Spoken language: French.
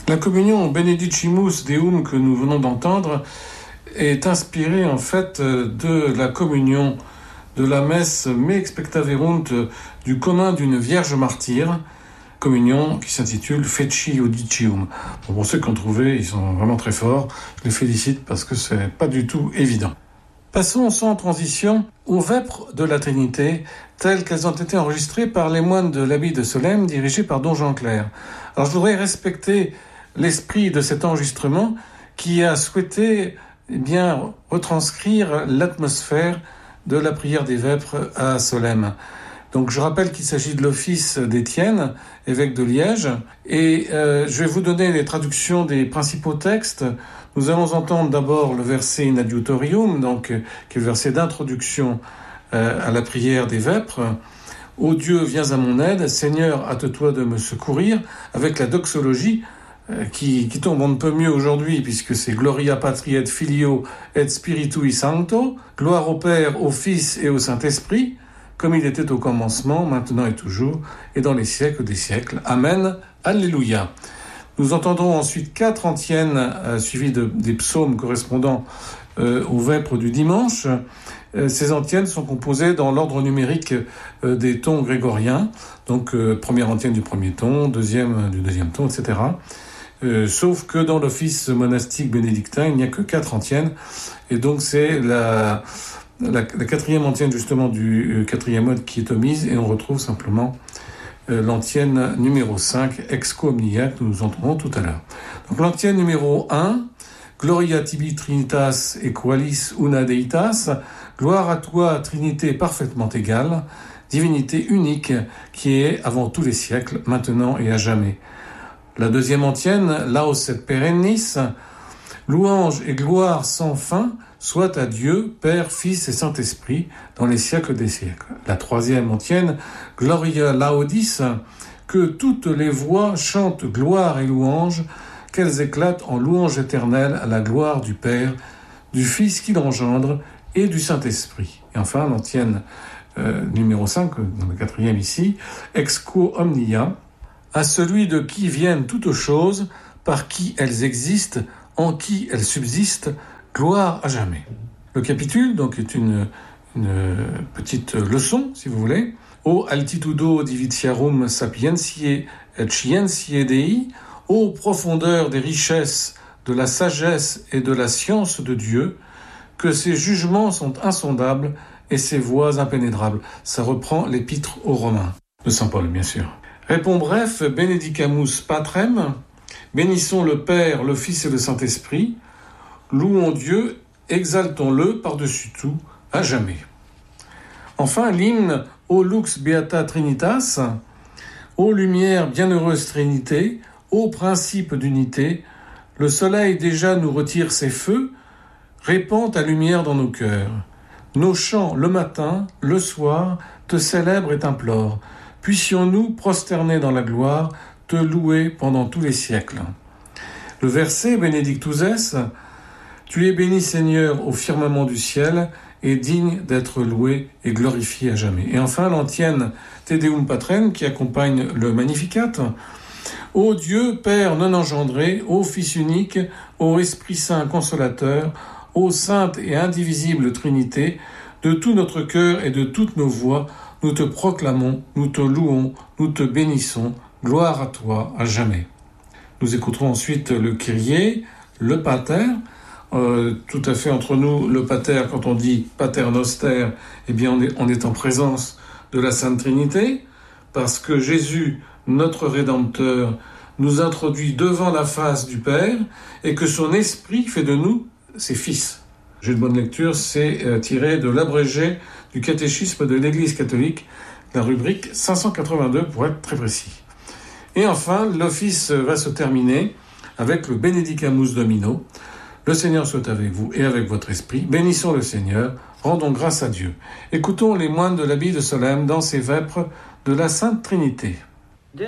La communion Benedicimus Deum que nous venons d'entendre est inspirée en fait de la communion de la messe Me Expectaverunt du commun d'une Vierge martyre, communion qui s'intitule Feci Audicium. Bon, pour ceux qui ont trouvé, ils sont vraiment très forts. Je les félicite parce que c'est pas du tout évident. Passons sans transition aux vêpres de la Trinité, telles qu'elles ont été enregistrées par les moines de l'abbaye de Solesmes, dirigés par Don Jean Clair. Alors je voudrais respecter l'esprit de cet enregistrement qui a souhaité retranscrire l'atmosphère de la prière des vêpres à Solesmes. Donc je rappelle qu'il s'agit de l'office d'Étienne, évêque de Liège, et je vais vous donner les traductions des principaux textes. Nous allons entendre d'abord le verset In Adiutorium, donc qui est le verset d'introduction à la prière des vêpres. Ô Dieu, viens à mon aide, Seigneur, hâte-toi de me secourir, avec la doxologie qui tombe on ne peut mieux aujourd'hui, puisque c'est Gloria Patri et Filio et Spiritui Sancto, gloire au Père, au Fils et au Saint-Esprit, comme il était au commencement, maintenant et toujours, et dans les siècles des siècles. Amen. Alléluia. Nous entendrons ensuite 4 antiennes suivies des psaumes correspondant aux vêpres du dimanche. Ces antiennes sont composées dans l'ordre numérique des tons grégoriens, donc première antienne du premier ton, deuxième du deuxième ton, etc. Sauf que dans l'office monastique bénédictin, il n'y a que 4 antiennes, et donc c'est la quatrième antienne justement du quatrième mode qui est omise, et on retrouve simplement l'antienne numéro 5, Exco Omnia, que nous entendrons tout à l'heure. Donc l'antienne numéro 1, Gloria tibi trinitas et qualis una deitas, gloire à toi, Trinité parfaitement égale, divinité unique qui est avant tous les siècles, maintenant et à jamais. La deuxième antienne, Laus et perennis, louange et gloire sans fin, soit à Dieu, Père, Fils et Saint-Esprit, dans les siècles des siècles. La troisième antienne, Gloria Laudis, que toutes les voix chantent gloire et louange, qu'elles éclatent en louange éternelle à la gloire du Père, du Fils qui l'engendre et du Saint-Esprit. Et enfin, l'antienne numéro 5, dans le quatrième ici, Exco Omnia, à celui de qui viennent toutes choses, par qui elles existent, en qui elles subsistent, gloire à jamais. Le capitule, donc, est une petite leçon, si vous voulez. O altitudo divitiarum sapientiae et scientiae Dei, ô profondeur des richesses, de la sagesse et de la science de Dieu, que ses jugements sont insondables et ses voies impénétrables. Ça reprend l'épître aux Romains, de saint Paul, bien sûr. Répond bref, Benedicamus Patrem, bénissons le Père, le Fils et le Saint-Esprit, louons Dieu, exaltons-le par-dessus tout, à jamais. Enfin, l'hymne O Lux Beata Trinitas, ô lumière bienheureuse Trinité, ô principe d'unité, le soleil déjà nous retire ses feux, répand ta lumière dans nos cœurs. Nos chants le matin, le soir, te célèbrent et t'implorent. Puissions-nous, prosternés dans la gloire, te louer pendant tous les siècles. Le verset Benedictus es, tu es béni Seigneur au firmament du ciel et digne d'être loué et glorifié à jamais. Et enfin l'antienne Te Deum Patrem qui accompagne le Magnificat. Ô Dieu, Père non engendré, ô Fils unique, ô Esprit Saint consolateur, ô Sainte et indivisible Trinité, de tout notre cœur et de toutes nos voix, nous te proclamons, nous te louons, nous te bénissons, gloire à toi à jamais. Nous écouterons ensuite le Kyrie, le Pater, tout à fait entre nous, le Pater, quand on dit Pater Noster, eh bien on est en présence de la Sainte Trinité, parce que Jésus, notre Rédempteur, nous introduit devant la face du Père, et que son Esprit fait de nous ses fils. J'ai une bonne lecture, c'est tiré de l'abrégé du catéchisme de l'Église catholique, la rubrique 582 pour être très précis. Et enfin, l'office va se terminer avec le Benedicamus Domino. Le Seigneur soit avec vous et avec votre esprit. Bénissons le Seigneur, rendons grâce à Dieu. Écoutons les moines de l'abbaye de Solesmes dans ces vêpres de la Sainte Trinité.